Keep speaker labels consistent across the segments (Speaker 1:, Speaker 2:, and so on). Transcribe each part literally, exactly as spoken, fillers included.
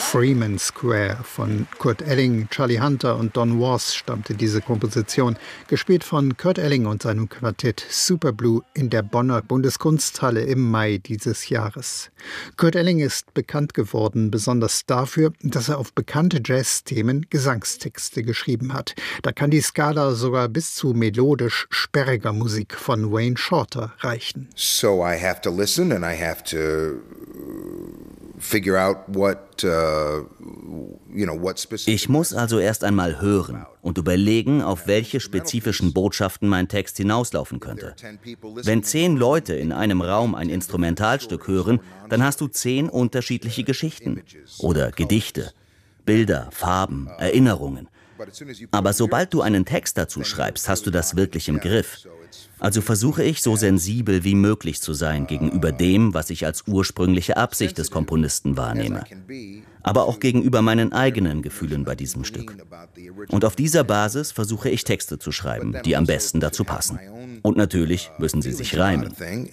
Speaker 1: Freeman Square von Kurt Elling, Charlie Hunter und Don Was stammte diese Komposition, gespielt von Kurt Elling und seinem Quartett Superblue in der Bonner Bundeskunsthalle im Mai dieses Jahres. Kurt Elling ist bekannt geworden, besonders dafür, dass er auf bekannte Jazzthemen Gesangstexte geschrieben hat. Da kann die Skala sogar bis zu melodisch sperriger Musik von Wayne Shorter reichen.
Speaker 2: So I have to listen and I have to figure out what, uh, you know, what specific.
Speaker 3: Ich muss also erst einmal hören und überlegen, auf welche spezifischen Botschaften mein Text hinauslaufen könnte. Wenn zehn Leute in einem Raum ein Instrumentalstück hören, dann hast du zehn unterschiedliche Geschichten oder Gedichte, Bilder, Farben, Erinnerungen. Aber sobald du einen Text dazu schreibst, hast du das wirklich im Griff. Also versuche ich, so sensibel wie möglich zu sein gegenüber dem, was ich als ursprüngliche Absicht des Komponisten wahrnehme. Aber auch gegenüber meinen eigenen Gefühlen bei diesem Stück. Und auf dieser Basis versuche ich Texte zu schreiben, die am besten dazu passen. Und natürlich müssen sie sich reimen.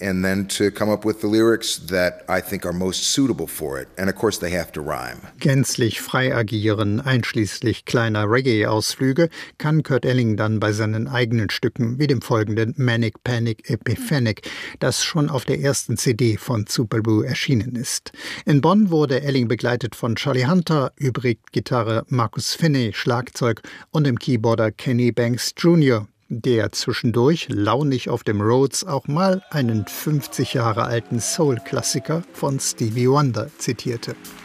Speaker 1: Gänzlich frei agieren, einschließlich kleiner Reggae-Ausflüge, kann Kurt Elling dann bei seinen eigenen Stücken, wie dem folgenden Manic Panic Epiphanic, das schon auf der ersten C D von Superblue erschienen ist. In Bonn wurde Elling begleitet von Charlie Hunter, übrig Gitarre Marcus Finney, Schlagzeug und dem Keyboarder Kenny Banks Junior, der zwischendurch launig auf dem Rhodes auch mal einen fünfzig Jahre alten Soul-Klassiker von Stevie Wonder zitierte.